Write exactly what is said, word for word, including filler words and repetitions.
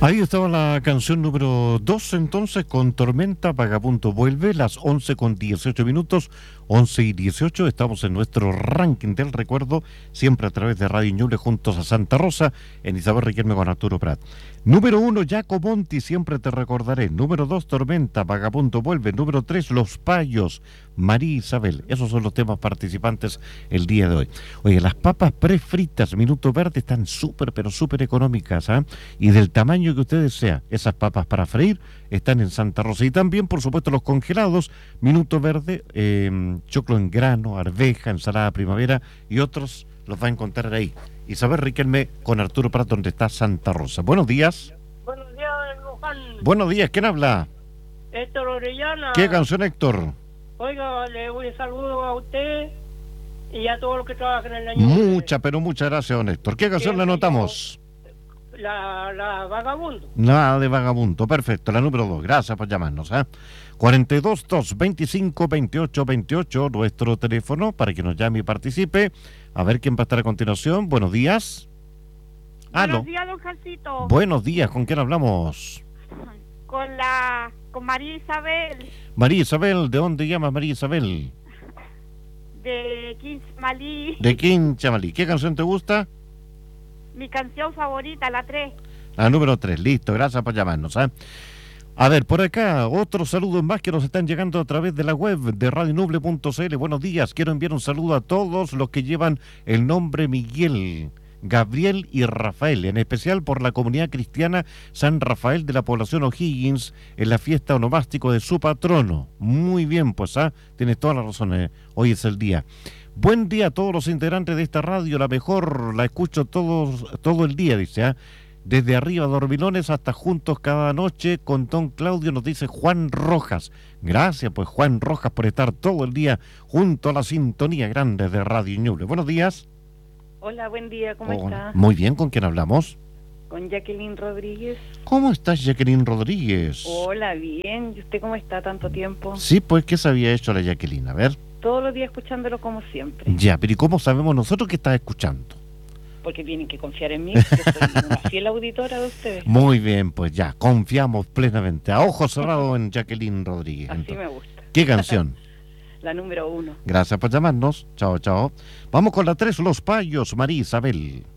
Ahí estaba la canción número dos, entonces, con Tormenta. Vagabundo vuelve, las once con dieciocho minutos, once y dieciocho. Estamos en nuestro ranking del recuerdo, siempre a través de Radio Ñuble, juntos a Santa Rosa, en Isabel Riquelme con Arturo Prat. Número uno, Jaco Monti, siempre te recordaré. Número dos, Tormenta. Vagabundo vuelve. Número tres, Los Payos, María Isabel. Esos son los temas participantes el día de hoy. Oye, las papas prefritas Minuto Verde están súper, pero súper económicas, ¿eh? Y del tamaño que usted desea. Esas papas para freír están en Santa Rosa. Y también, por supuesto, los congelados Minuto Verde, eh, choclo en grano, arveja, ensalada primavera y otros los va a encontrar ahí. Isabel Riquelme con Arturo Prat, donde está Santa Rosa. Buenos días. Buenos días, Luján. Buenos días, ¿quién habla? Héctor Orellana. ¿Qué canción, Héctor? Oiga, le voy a saludar a usted y a todos los que trabajan en la Ñuble. Muchas, pero muchas gracias, don Héctor. ¿Qué canción le anotamos? La, la Vagabundo. Nada de Vagabundo, perfecto, la número dos. Gracias por llamarnos, ¿eh? cuarenta y dos, dos veinticinco, veintiocho veintiocho, nuestro teléfono para que nos llame y participe. A ver quién va a estar a continuación. Buenos días. Buenos ¿Aló? días, don Jancito. Buenos días, ¿con quién hablamos? Con la con María Isabel María Isabel, ¿de dónde llamas María Isabel? de quince Malí. De Quinchamalí. ¿Qué canción te gusta? Mi canción favorita, la tres. La número tres, listo, gracias por llamarnos, ¿eh? A ver, por acá, otros saludos más que nos están llegando a través de la web de radio ñuble punto c l. Buenos días, quiero enviar un saludo a todos los que llevan el nombre Miguel, Gabriel y Rafael, en especial por la comunidad cristiana San Rafael de la población O'Higgins, en la fiesta onomástico de su patrono. Muy bien, pues, ¿ah? Tienes todas las razones, hoy es el día. Buen día a todos los integrantes de esta radio, la mejor, la escucho todos, todo el día, dice, ¿ah? Desde arriba, Dormilones, hasta juntos cada noche con don Claudio, nos dice Juan Rojas. Gracias, pues, Juan Rojas, por estar todo el día junto a la sintonía grande de Radio Ñuble. Buenos días. Hola, buen día, ¿cómo Oh, está? muy bien, ¿con quién hablamos? Con Jacqueline Rodríguez. ¿Cómo estás, Jacqueline Rodríguez? Hola, bien. ¿Y usted cómo está tanto tiempo? Sí, pues, ¿qué se había hecho la Jacqueline? A ver. Todos los días escuchándolo como siempre. Ya, pero ¿y cómo sabemos nosotros que estás escuchando? Porque tienen que confiar en mí, porque soy una fiel auditora de ustedes. Muy bien, pues ya, confiamos plenamente, a ojos cerrados en Jacqueline Rodríguez. Así Entonces, me gusta. ¿qué canción? La número uno. Gracias por llamarnos. Chao, chao. Vamos con la tres, Los Payos, María Isabel.